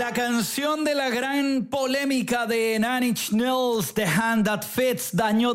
La canción de la gran polémica de Nine Inch Nails, The Hand That Fits, de año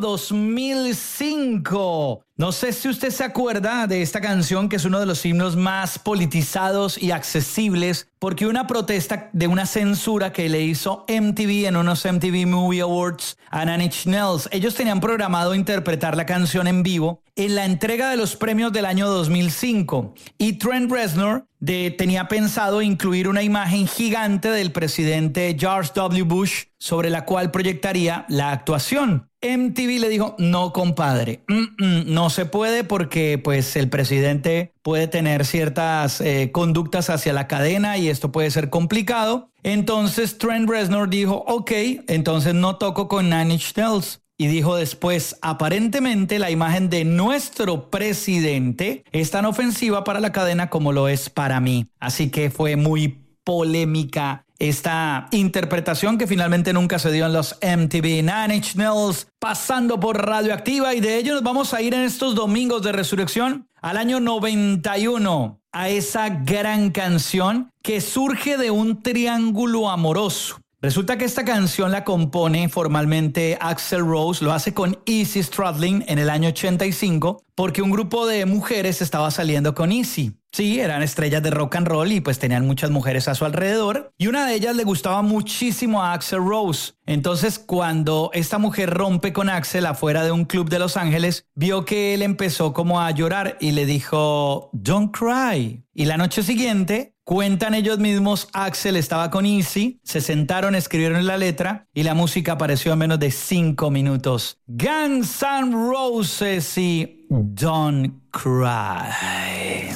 2005. No sé si usted se acuerda de esta canción, que es uno de los himnos más politizados y accesibles, porque una protesta de una censura que le hizo MTV en unos MTV Movie Awards a Nine Inch Nails. Ellos tenían programado interpretar la canción en vivo en la entrega de los premios del año 2005, y Trent Reznor tenía pensado incluir una imagen gigante del presidente George W. Bush sobre la cual proyectaría la actuación. MTV le dijo: no, compadre, no se puede, porque pues el presidente puede tener ciertas conductas hacia la cadena y esto puede ser complicado. Entonces Trent Reznor dijo: ok, entonces no toco con Nine Inch Nails. Y dijo después: aparentemente la imagen de nuestro presidente es tan ofensiva para la cadena como lo es para mí. Así que fue muy polémica esta interpretación, que finalmente nunca se dio en los MTV. Nine Inch Nails pasando por Radioactiva, y de ello nos vamos a ir en estos domingos de resurrección al año 91, a esa gran canción que surge de un triángulo amoroso. Resulta que esta canción la compone formalmente Axl Rose, lo hace con Izzy Stradlin en el año 85, porque un grupo de mujeres estaba saliendo con Izzy. Sí, eran estrellas de rock and roll y pues tenían muchas mujeres a su alrededor, y una de ellas le gustaba muchísimo a Axl Rose. Entonces, cuando esta mujer rompe con Axl afuera de un club de Los Ángeles, vio que él empezó como a llorar y le dijo: "Don't cry". Y la noche siguiente, cuentan ellos mismos, Axl estaba con Izzy, se sentaron, escribieron la letra y la música apareció en menos de 5 minutos. Guns N' Roses y Don't Cry.